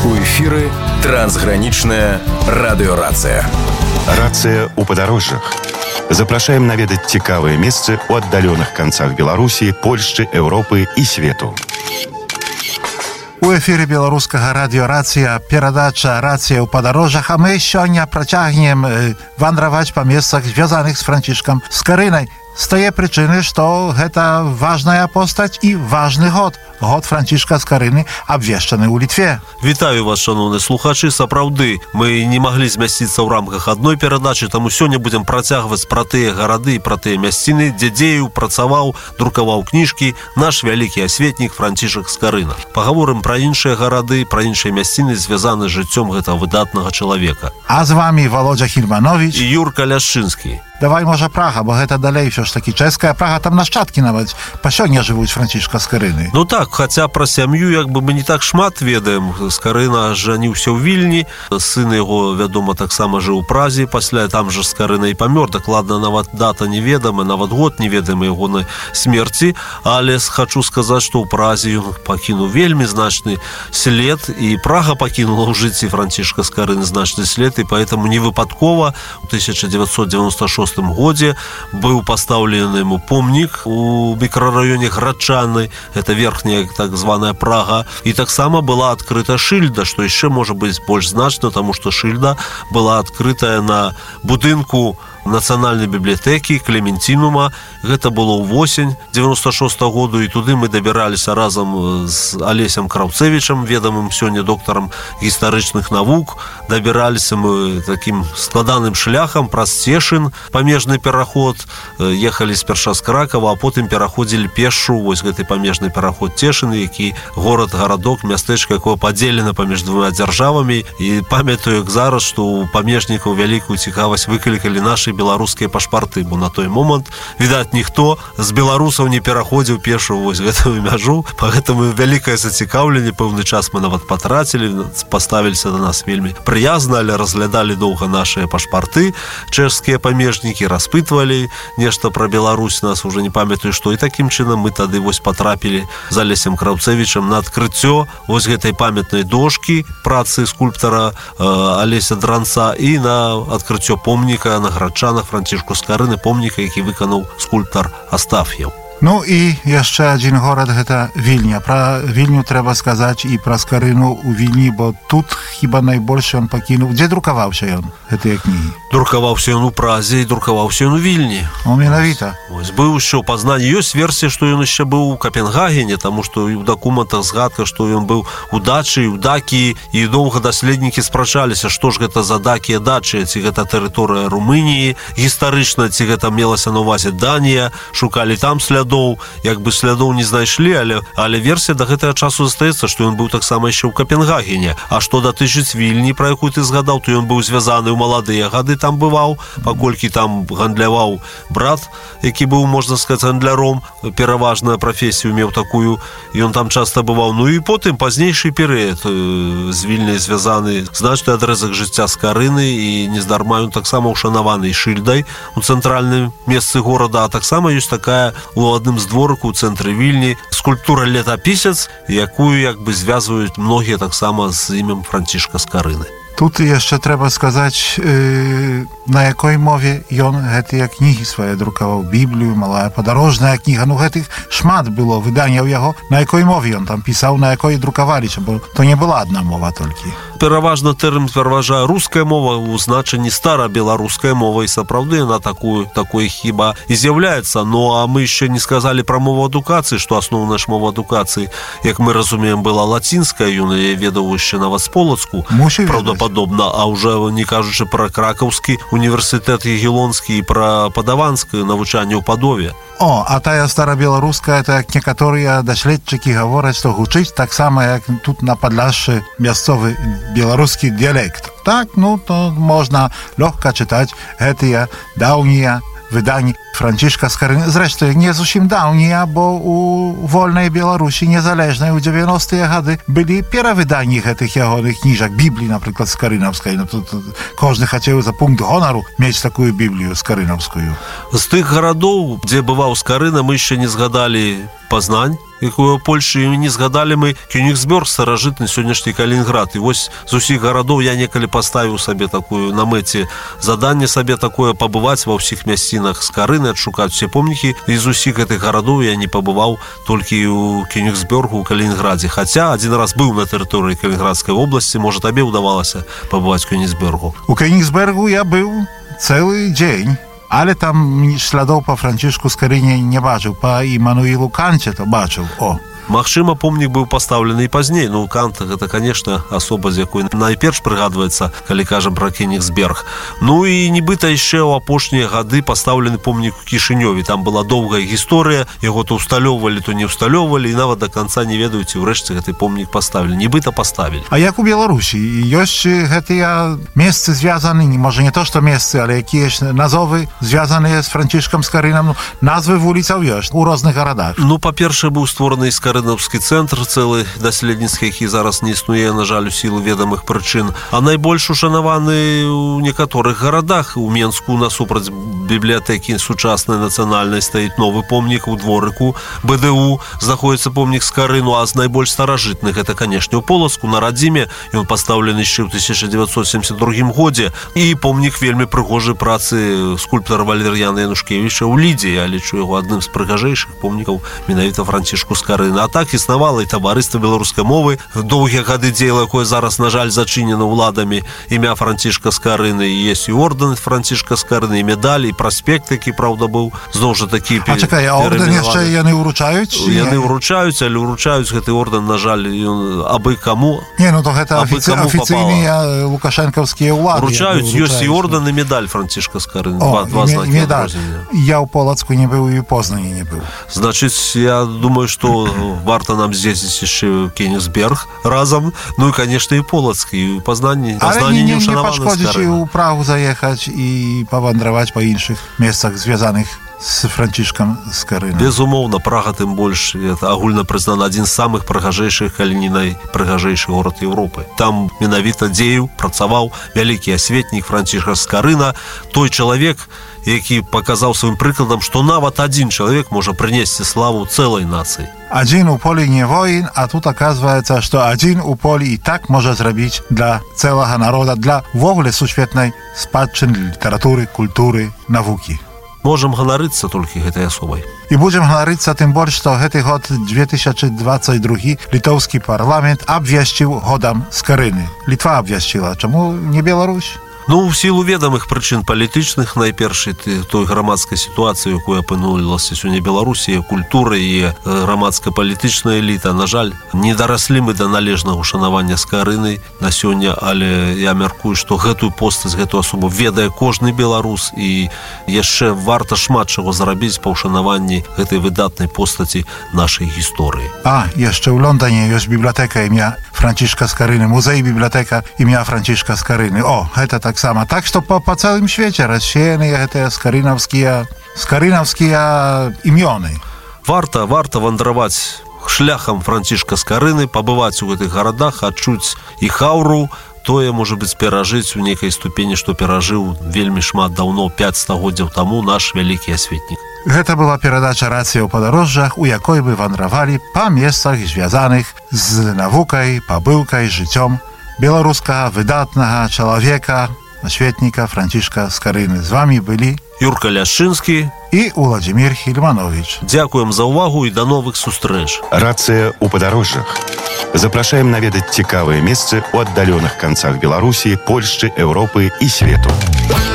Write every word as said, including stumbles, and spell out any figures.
У эфіры трансгранічная радыёрацыя. Рацыя ў падарожжах. Запрашаем наведаць цікавыя месцы ў аддаленых канцах Беларусі, Польшчы, Еўропы і свету. У эфіры беларускага радыёрацыя, перадача «Рацыя ў падарожжах», а мы сёння працягнем вандраваць па месцах, звязаных з Францішкам Скарынай. З тае прычыны, што гэта важная постаць і важны год. Год Францішка Скарыны абвешчаны ў Літве. Вітаю вас, шановныя слухачы. Сапраўды, мы не маглі змясціцца ў рамках адной перадачы, таму сёння будзем працягваць пра тыя гарады і пра тыя мясціны, дзе дзеяў, працаваў, друкаваў кніжкі наш вялікі асветнік Францішак Скарына. Пагаворым пра іншыя гарады, пра іншыя мясціны, звязаны з жыццём гэтага выдатнага чалавека. А з вамі Володя Хільманович і Юрка Ляшчынскі. Давай, можа, Прага, бо гэта далей ўсё ж такі чэшская Прага, там нашчадкі нават па сёння жывуць Францішка Скарыны. Ну так, хаця пра сям'ю як бы мы не так шмат ведаем. Скарына жаніўся ў Вільні, сын яго, вядома, таксама жыў у Празе, пасля там жа Скарына і памёр, дакладна нават дата неведама, нават год неведамы ягонай смерці, але хачу сказаць, што ў Празе ён пакінуў вельмі значны след, і Прага пакінула ў жыцці Францішка Скарыны значны след, і поэтому не выпадкова у тысяча дзевяцьсот дзевяносто шостым годзе быў пастаўлены яму помнік у мікрараёне Грачаны, это верхняя так званая Прага, і таксама была адкрыта шыльда, што яшчэ можа быць больш значна, таму што шыльда была адкрытая на будынку нацыянальнай бібліятэкі Клементінума. Гэта было ўвосень дзевяносто шостага году, і туды мы дабіраліся разам з Алесем Краўцевічам, ведамым сёння доктарам гістарычных навук. Дабіраліся мы такім складаным шляхам праз Цешын, памежны пераход, ехалі спярша з Кракава, а потым пераходзілі пешшу вось гэты памежны пераход Цешыны, які горад, гарадок, мястэчка, якое падзелена паміж двума дзяржавамі. І памятаю як зараз, што у памежнікаў вялікую цікавасць выклікалі нашы беларускія пашпарты, бо на той момант, відаць, ніхто з беларусаў не пераходзіў пешу вось гэтую мяжу, пагэтаму вялікае зацікаўленне, пэўны час мы нават патрацілі, паставіліся да нас вельмі прыязна, але разглядалі доўга нашыя пашпарты, чэшскія памежнікі, распытвалі нешта пра Беларусь, нас уже не памятаю што, і такім чынам мы тады вось патрапілі з Алесем Краўцевічам на адкрыццё вось гэтай памятнай дошкі працы скульптара э, Алеся Дранца і на адкрыццё помніка на Грачанах Францішку Скарыны, помніка, які выканаў скульптар Астаф'еў. Ну і яшчэ адзін горад, гэта Вільня. Пра Вільню трэба сказаць і пра Скарыну ў Вільні, бо тут хіба найбольш ён пакінуў. Дзе друкаваўся ён, гэтыя кнігі? Друкаваўся ён у Празе і друкаваўся ён у Вільні. Ну, менавіта. Вось быў яшчэ ў Пазнанні. Ёсць версія, што ён яшчэ быў у Капенгагене, таму што і ў дакументах згадка, што ён быў у Дачы, у Дакіі, і доўга даследнікі спрачаліся, што ж гэта за Дакія, Дачыя, ці гэта тэрыторыя Румыніі гістарычна, ці гэта мелася на ўвазе Данія, шукалі там слядоў, як бы слядоў не знайшлі, але, але версія да гэтага часу застаецца, што ён быў таксама яшчэ ў Капенгагене. А што датычыць Вільні, пра якую ты згадаў, то ён быў звязаны ў маладыя гады, там бываў, паколькі там гандляваў брат, які быў, можна сказаць, гандляром, пераважная прафесію меў такую, ён там часта бываў. Ну і потым пазнейшы перыяд з Вільняй звязаны значны адрэзак жыцця Скарыны, і нездарма ён таксама ушанаваны шыльдай у цэнтральным месцы горада, а таксама ёсць такая у адным з дворыкаў у цэнтры Вільні скульптура «Летапісец», якую як бы звязваюць многія таксама з імем Францішка Скарыны. Тут яшчэ трэба сказаць, э, на якой мове ён гэтыя кнігі свае друкаваў, Біблію, малая падарожная кніга, ну гэтых шмат было выданняў яго, на якой мове ён там пісаў, на якой друкаваліся, бо то не была адна мова толькі. Пераважна тэрмін пераважае руская мова ў значэнні старабеларуская мова, і сапраўды яна такую, такой хіба і з'яўляецца. Ну а мы яшчэ не сказалі пра мову адукацыі, што асноўная ж мова адукацыі, як мы разумеем, была лацінская, ён яе ведаў яшчэ нават з полацку, правдападобна, а ўжо не кажучы пра кракаўскі універсітэт ягелонскі і пра падаванскае навучанне ў Падове. О, а тая старабеларуская, это як некаторыя даследчыкі гавораць, што гучыць таксама, як тут на Падляшшы мясцовы беларускі дыялект. Так, ну, то можна лёгка чытаць гэтыя даўнія выданні Францішка Скарыны. Зрэшты, не зусім даўнія, бо у вольнай Беларусі незалежнай у дзевяностыя гады былі перавыданні гэтых ягоных кніжак, Бібліі, напрыклад, скарынаўскай. Ну, тут кожны хацеў за пункт гонару мець такую Біблію скарынаўскую. З тых гарадоў, дзе бываў Скарына, мы яшчэ не згадалі Пазнань, якое Польшы, і не згадалі мы Кёнігсберг, старажытны сённяшні Калінінград. І вось з усіх гарадоў я некалі паставіў сабе такую на мэце заданне сабе такое пабываць ва ўсіх мясцінах Скарыны, адшукаць усе помнікі. І з усіх гэтых гарадоў я не пабываў толькі ў Кёнігсбергу, у Калінінградзе. Хаця адзін раз быў на тэрыторыі Калінінградскай вобласці, можа, табе ўдавалася пабываць у Кёнігсбергу. У Кёнігсбергу я быў цэлы дзень. Але там śladów po Franciszku Skarynie nie baczył, po Immanuilu Kancie to baczył. O. Магчыма, помнік быў пастаўлены і пазней. Ну, Кант, гэта, конечно, асоба, з якой найперш прыгадваецца, калі кажам пра Кёнігсберг. Ну і нібыта яшчэ ў апошнія гады пастаўлены помнік у Кішынёве. Там была доўгая гісторыя, яго то ўсталёўвалі, то не ўсталёўвалі, і нават да канца не ведаюць, і ўрэшце гэты помнік паставілі. Нібыта паставілі. А як у Беларусі? Ёсць гэтыя месцы звязаны, можа не то, што месцы, але якія назовы звязаныя з Францішкам Скарынам, ну, назвы вуліцаў ёсць у розных гарадах. Ну, па-першае, быў створаны Скарынаўскі цэнтр цэлы даследніцкі, які зараз не існуе, на жаль, у сілу ведамых прычын. А найбольш ушанаваны ў некаторых гарадах. У Менску насупраць бібліятэкі сучаснай нацыянальнай стаіць новы помнік, у дворыку бэ дэ у знаходіцца помнік Скарыну, а з найбольш старажытных гэта, канешне, у Полацку, на Радзіме. Ён пастаўлены яшчэ ў тысяча дзевяцьсот семьдесят другім годзе. І помнік вельмі прыгожай працы скульптара Валер'яна Янушкевіча ў Лідзе. Я лічу яго адным з прыгажэйшых помнікаў менавіта Францішку Скарына. А так існавала і таварыства беларускай мовы, доўгія гады дзейла, якое зараз, на жаль, зачынена ўладамі, імя Францішка Скарыны. І ёсць і ордэн Францішка Скарыны, і медаль, і праспект, які, праўда, быў зноў жа такі перайменаваны. А чакай, а ордэн яшчэ яны ўручаюць? Яны ўручаюць, але ўручаюць гэты ордэн, на жаль, ён абы каму. Не, ну то гэта афіцыйныя лукашэнкаўскія ўлады. Ўручаюць, ёсць і ордэн, і медаль Францішка Скарыны. Два, два знакі адрознення. Я ў Полацку не быў, і ў Познані не быў. Значыць, я думаю, што варта нам з'ездзіць яшчэ ў Кёнігсберг разам. Ну і, канешне, і Полацк, і Пазнанне. Але не, не, не пашкодзіць і ў Прагу заехаць і павандраваць па іншых месцах, звязаных з Францішкам Скарынам. Безумоўна, Прага тым больш, это агульна прызнана адзін з самых прыгажэйшых, калі не найпрыгажэйшы горад Еўропы. Там менавіта дзеяў, працаваў вялікі асветнік Францішка Скарына, той чалавек, які паказаў сваім прыкладам, што нават адзін чалавек можа прынесці славу цэлай нацыі. Адзін у полі не воін, а тут аказваецца, што адзін у полі і так можа зрабіць для цэлага народа, для ўвогуле сусветнай спадчыны літаратуры, культуры, навукі. Можам ганарыцца толькі гэтай асобай. І будзем ганарыцца тым больш, што гэты год две тысячи двадцать другі літоўскі парламент абвясціў годам Скарыны. Літва абвясціла. Чаму не Беларусь? Ну, в сілу ведамых прычын палітычных, найперш той грамадскай сітуацыі, якую апынулася сёння Беларусі, культура і грамадска-палітычная эліта, на жаль, не дараслі мы да належнага ушанавання Скарыны на сёння, але я мяркую, што гэтую постаць, гэтую асобу ведае кожны беларус, і яшчэ варта шмат чаго зрабіць па ўшанаванні гэтай выдатнай постаці нашай гісторыі. А, яшчэ ў Лондоне ёсць бібліятэка імя Францішка Скарыны, музей бібліятэка імя Францішка Скарыны. О, гэта так таксама. Так што па, па цэлым свеце рассеяныя гэтыя скарынаўскія скарынаўскія імёны. Варта, варта вандраваць шляхам Францішка Скарыны, пабываць у гэтых гарадах, адчуць іх ауру, тое, можа быць, перажыць у нейкай ступені, што перажыў вельмі шмат даўно, пяць стагоддзяў таму наш вялікі асветнік. Гэта была перадача «Рацыя ў падарожжах», у якой вы вандравалі па месцах звязаных з навукай, пабыўкай, жыццём беларускага выдатнага чалавека, асветніка Францішка Скарыны. З вамі былі Юрка Ляшчынскі і Уладзімір Хільманович. Дзякуем за ўвагу і да новых сустрэч. Рацыя ў падарожжах. Запрашаем наведаць цікавыя месцы ў аддаленых канцах Беларусі, Польшчы, Еўропы і свету.